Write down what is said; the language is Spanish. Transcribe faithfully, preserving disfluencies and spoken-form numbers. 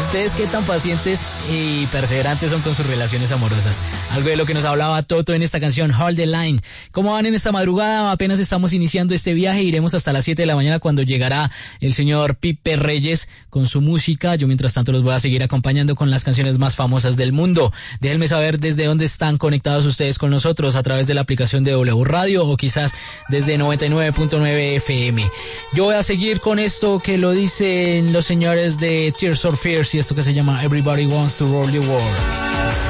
ustedes qué tan pacientes y perseverantes son con sus relaciones amorosas. Algo de lo que nos hablaba Toto en esta canción, Hold the Line. ¿Cómo van en esta madrugada? Apenas estamos iniciando este viaje, iremos hasta las siete de la mañana cuando llegará el señor Pipe Reyes con su música. Yo mientras tanto los voy a seguir acompañando con las canciones más famosas del mundo. Déjenme saber desde dónde están conectados ustedes con nosotros, a través de la aplicación de W Radio o quizás desde noventa y nueve punto nueve F M. Yo voy a seguir con esto que lo dicen los señores de Tears for Fears y esto que se llama Everybody Wants to Roll Your World.